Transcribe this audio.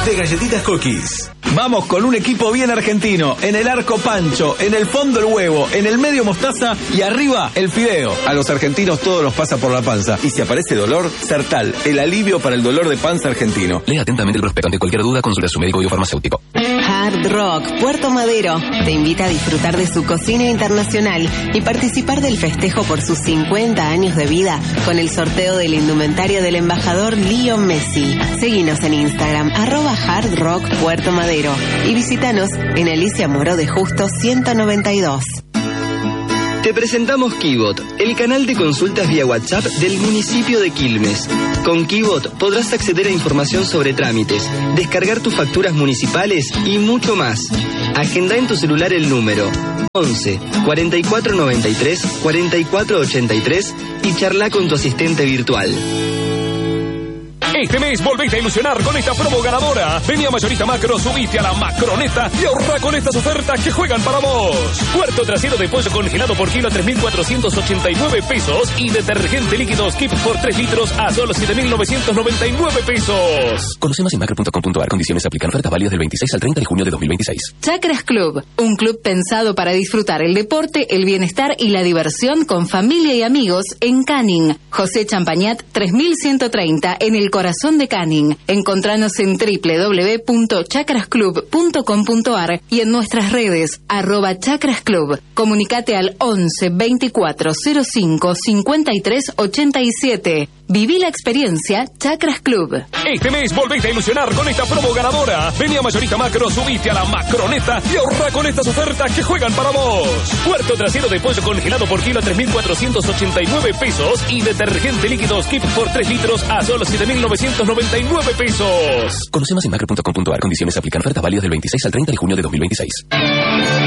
de Galletitas Cookies. Vamos con un equipo bien argentino. En el arco Pancho, en el fondo el huevo, en el medio mostaza y arriba el fideo. A los argentinos todo los pasa por la panza. Y si aparece dolor, Sertal, el alivio para el dolor de panza argentino. Lea atentamente el prospecto. Ante cualquier duda, consulte a su médico biofarmacéutico. Hard Rock Puerto Madero te invita a disfrutar de su cocina internacional y participar del festejo por sus 50 años de vida con el sorteo del indumentario del embajador Leo Messi. Seguinos en Instagram @Hard Rock Puerto Madero y visítanos en Alicia Moró de Justo 192. Te presentamos Kibot, el canal de consultas vía WhatsApp del municipio de Quilmes. Con Kibot podrás acceder a información sobre trámites, descargar tus facturas municipales y mucho más. Agenda en tu celular el número 11 4493 4483 y charla con tu asistente virtual. Este mes volvete a ilusionar con esta promo ganadora. Vení a Mayorista Macro, subite a la Macroneta y ahorra con estas ofertas que juegan para vos. Puerto trasero de pollo congelado por kilo a 3.489 pesos y detergente líquido Skip por 3 litros a solo 7.999 pesos. Conoce más en macro.com.ar. Condiciones aplican. Ofertas válidas del 26 al 30 de junio de 2026. Chakras Club, un club pensado para disfrutar el deporte, el bienestar y la diversión con familia y amigos en Canning. José Champañat 3130 en el corazón de Canning. Encontranos en www.chakrasclub.com.ar y en nuestras redes @chakrasclub. Comunicate al 11 24 05 53 87. Viví la experiencia Chakras Club. Este mes volvete a ilusionar con esta promo ganadora. Vení a Mayorista Macro, subite a la Macroneta y ahorra con estas ofertas que juegan para vos. Puerto trasero de pollo congelado por kilo a 3.489 pesos y detergente líquido Skip por 3 litros a solo 7.999 pesos. Conoce más en macro.com.ar. Condiciones aplican. Ofertas válidas del 26 al 30 de junio de 2026.